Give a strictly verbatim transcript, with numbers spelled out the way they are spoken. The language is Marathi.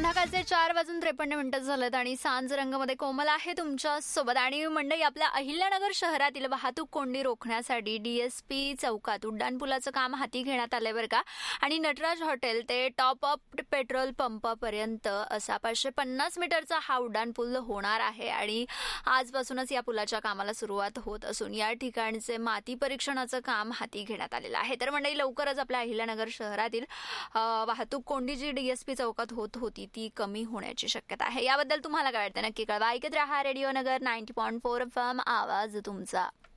संध्याकाळचे चार वाजून त्रेपन्न मिनिटं झालेत आणि सांज रंगमध्ये कोमल आहे तुमच्या सोबत. आणि मंडळी, आपल्या अहिल्यानगर शहरातील वाहतूक कोंडी रोखण्यासाठी डीएसपी चौकात उड्डाणपुलाचं काम हाती घेण्यात आलंय बरं का. आणि नटराज हॉटेल ते टॉप अप पेट्रोल पंपापर्यंत असा पाचशे पन्नास मीटरचा हा उड्डाणपूल होणार आहे. आणि आजपासूनच या पुलाच्या कामाला सुरुवात होत असून या ठिकाणचे माती परीक्षणाचं काम हाती घेण्यात आलेलं आहे. तर मंडळी, लवकरच आपल्या अहिल्यानगर शहरातील वाहतूक कोंडी जी डीएसपी चौकात होत होती ती कमी होण्याची शक्यता आहे. याबद्दल तुम्हाला काय वाटतं नक्की कळवा. ऐकत रहा रेडिओ नगर ninety point four F M, आवाज तुमचा.